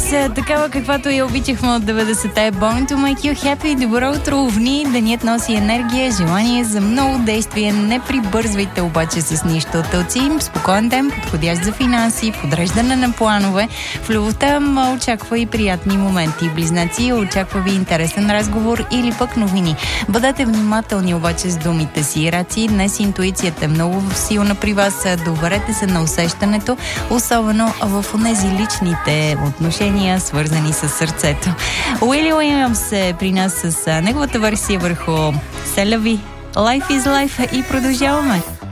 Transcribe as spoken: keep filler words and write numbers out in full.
такава каквато я обичахме от деветдесетте. Born to make you happy. Добро утро, овни. Денят носи енергия, желание за много действие. Не прибързвайте обаче с нищо. Тълци, спокоен ден, подходящ за финанси, подреждане на планове. В любовта очаква и приятни моменти. Близнаци, очаква ви интересен разговор или пък новини. Бъдете внимателни обаче с думите си. Раци, днес интуицията е много силна при вас. Доверете се на усещането, особено в онези личните отношения, свързани с сърцето. Уили Уилямс е при нас с неговата версия върху Селяви. Life is life и продължаваме.